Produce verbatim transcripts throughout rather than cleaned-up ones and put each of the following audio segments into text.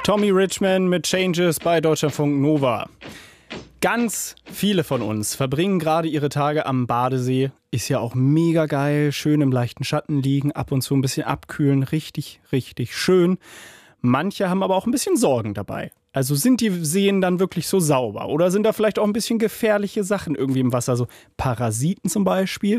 Tommy Richman mit Changes bei Deutschlandfunk Nova. Ganz viele von uns verbringen gerade ihre Tage am Badesee. Ist ja auch mega geil, schön im leichten Schatten liegen, ab und zu ein bisschen abkühlen, richtig, richtig schön. Manche haben aber auch ein bisschen Sorgen dabei. Also sind die Seen dann wirklich so sauber? Oder sind da vielleicht auch ein bisschen gefährliche Sachen irgendwie im Wasser? So Parasiten zum Beispiel.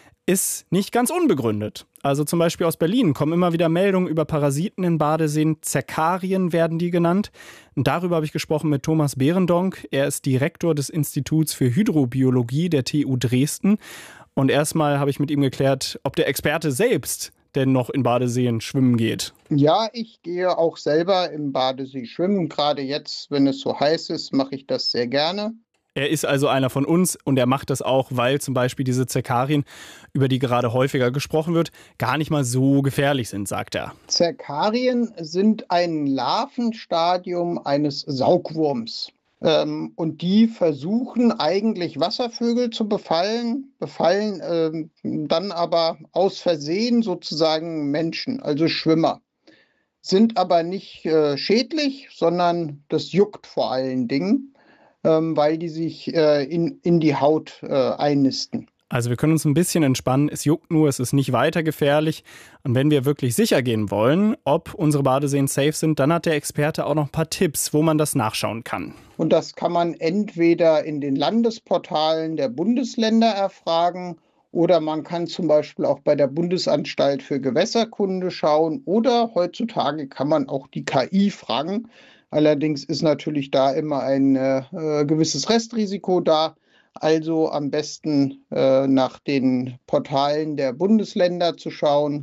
Ist nicht ganz unbegründet. Also zum Beispiel aus Berlin kommen immer wieder Meldungen über Parasiten in Badeseen. Zerkarien werden die genannt. Und darüber habe ich gesprochen mit Thomas Behrendonck. Er ist Direktor des Instituts für Hydrobiologie der T U Dresden. Und erstmal habe ich mit ihm geklärt, ob der Experte selbst denn noch in Badeseen schwimmen geht. Ja, ich gehe auch selber im Badesee schwimmen. Gerade jetzt, wenn es so heiß ist, mache ich das sehr gerne. Er ist also einer von uns und er macht das auch, weil zum Beispiel diese Zerkarien, über die gerade häufiger gesprochen wird, gar nicht mal so gefährlich sind, sagt er. Zerkarien sind ein Larvenstadium eines Saugwurms. Ähm, und die versuchen eigentlich Wasservögel zu befallen, befallen ähm, dann aber aus Versehen sozusagen Menschen, also Schwimmer. Sind aber nicht äh, schädlich, sondern das juckt vor allen Dingen. Ähm, weil die sich äh, in, in die Haut äh, einnisten. Also wir können uns ein bisschen entspannen. Es juckt nur, es ist nicht weiter gefährlich. Und wenn wir wirklich sicher gehen wollen, ob unsere Badeseen safe sind, dann hat der Experte auch noch ein paar Tipps, wo man das nachschauen kann. Und das kann man entweder in den Landesportalen der Bundesländer erfragen oder man kann zum Beispiel auch bei der Bundesanstalt für Gewässerkunde schauen oder heutzutage kann man auch die K I fragen. Allerdings ist natürlich da immer ein äh, gewisses Restrisiko da. Also am besten äh, nach den Portalen der Bundesländer zu schauen.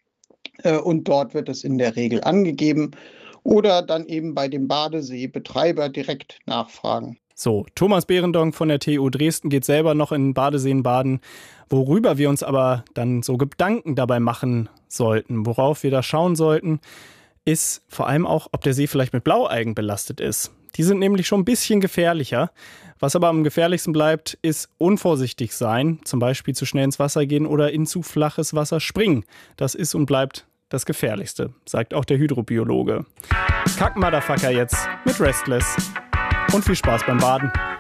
Äh, und dort wird es in der Regel angegeben. Oder dann eben bei dem Badeseebetreiber direkt nachfragen. So, Thomas Behrendonck von der T U Dresden geht selber noch in Badeseen baden. Worüber wir uns aber dann so Gedanken dabei machen sollten, worauf wir da schauen sollten, ist vor allem auch, ob der See vielleicht mit Blaualgen belastet ist. Die sind nämlich schon ein bisschen gefährlicher. Was aber am gefährlichsten bleibt, ist unvorsichtig sein, zum Beispiel zu schnell ins Wasser gehen oder in zu flaches Wasser springen. Das ist und bleibt das Gefährlichste, sagt auch der Hydrobiologe. Kack Motherfucker jetzt mit Restless und viel Spaß beim Baden.